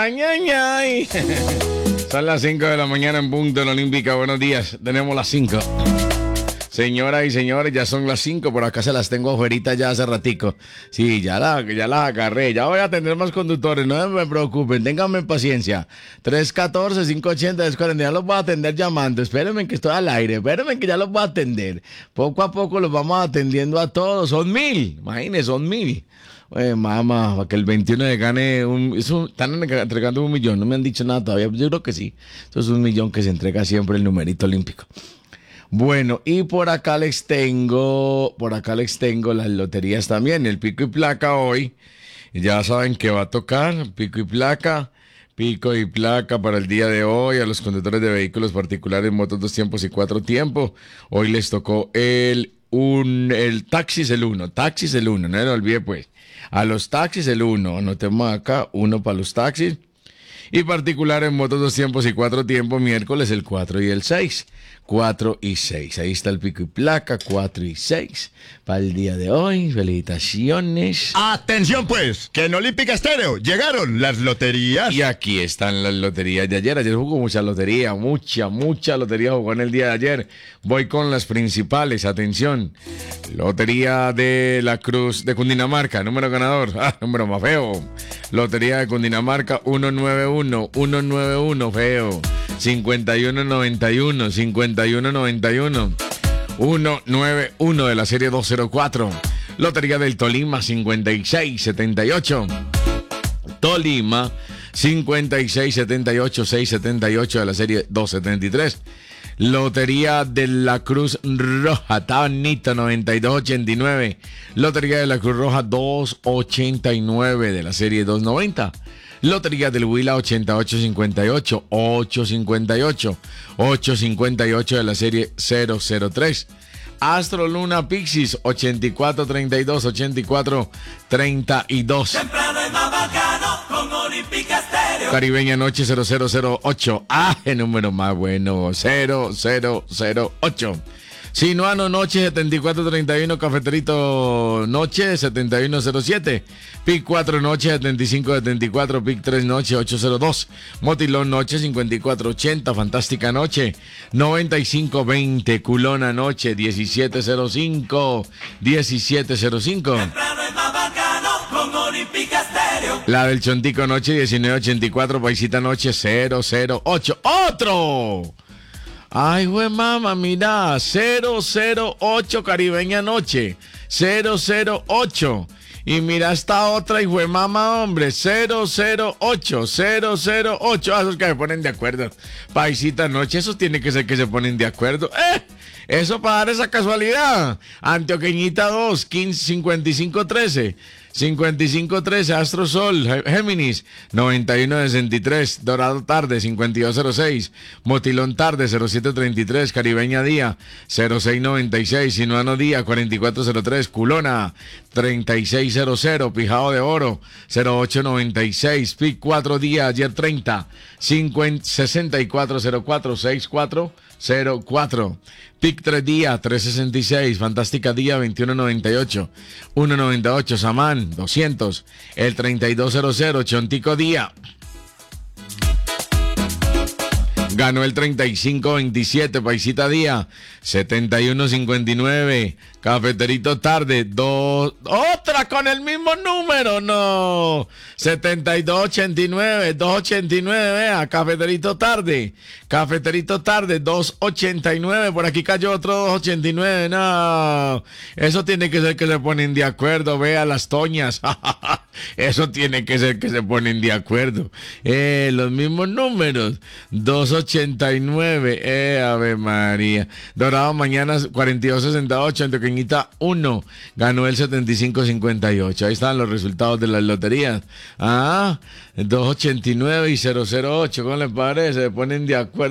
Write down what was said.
Ay, ay, ay. Son las 5 de la mañana en punto en Olímpica. Buenos días. Tenemos las 5. Señoras y señores, ya son las 5. Por acá se las tengo afuera ya hace ratico. Sí, ya las agarré. Ya voy a tener más conductores. No me preocupen. Ténganme paciencia. 314-580-1040. Ya los voy a atender llamando. Espérenme que estoy al aire. Espérenme que ya los voy a atender. Poco a poco los vamos atendiendo a todos. Son 1000. Imagínense, son 1000. Oye, mamá, para que el 21 le gane están entregando 1 millón. No me han dicho nada todavía. Yo creo que sí. Eso es 1 millón que se entrega siempre el numerito olímpico. Bueno, y por acá les tengo las loterías también. El pico y placa hoy. Ya saben que va a tocar pico y placa para el día de hoy a los conductores de vehículos particulares, motos 2 tiempos y 4 tiempos. Hoy les tocó el taxis el 1, no me lo olvide pues. A los taxis el 1, anotemos acá, 1 para los taxis. Y particulares, motos 2 tiempos y 4 tiempos, miércoles el 4 y el 6. 4 y 6. Ahí está el pico y placa, 4 y 6. Para el día de hoy, felicitaciones. Atención pues, que en Olímpica Estéreo llegaron las loterías. Y aquí están las loterías de ayer. Ayer jugó mucha lotería, mucha lotería jugó en el día de ayer. Voy con las principales, atención. Lotería de la Cruz de Cundinamarca, número ganador. Número más feo. Lotería de Cundinamarca, 191, feo. 5191, 191 de la serie 204. Lotería del Tolima, 5678. Tolima, 5678, 678 de la serie 273. Lotería de la Cruz Roja, Tabanito, 9289. Lotería de la Cruz Roja, 289 de la serie 290. Lotería del Huila, 8858, 858 de la serie 003. Astro Luna Pixis, 8432, 8432. Temprano es más bacano con Olímpica Estéreo. Caribeña Noche 0008. El número más bueno, 0008. Sinuano Noche 7431, Cafeterito Noche 7107, PIC 4 Noche 7574, PIC 3 Noche 802, Motilón Noche 5480, Fantástica Noche 9520, Culona Noche 1705. Temprano es más bacano con Olímpica Estéreo. La del Chontico Noche 1984, Paisita Noche 008. ¡Otro! Ay, güey, mamá, mira, 008 Caribeña Noche, 008. Y mira esta otra, hijo de mamá, hombre, 008. Esos que se ponen de acuerdo. Paisita Noche, eso tiene que ser que se ponen de acuerdo. Eso para dar esa casualidad. Antioqueñita 2, 5513. 5513, Astro Sol, Géminis, 9163, Dorado Tarde, 5206, Motilón Tarde, 0733, Caribeña Día, 0696, Sinuano Día, 4403, Culona, 3600, Pijao de Oro, 0896, PIC 4 Día, ayer 30, 6404, 6404, PIC 3 Día, 366, Fantástica Día, 2198, 198, Samán, 200, el 3200, Chontico Día. Ganó el 3527, Paisita Día, 7159, Cafeterito Tarde, otra con el mismo número, no, 7289, 289, vea, Cafeterito Tarde, 289, por aquí cayó otro 289, no, eso tiene que ser que se ponen de acuerdo, vea las toñas, eso tiene que ser que se ponen de acuerdo, los mismos números, 289, Ave María. Dorado Mañana 4268, Antioqueñita 1, ganó el 7558. Ahí están los resultados de las loterías. 289 y 008, ¿cómo les parece? Se ponen de acuerdo.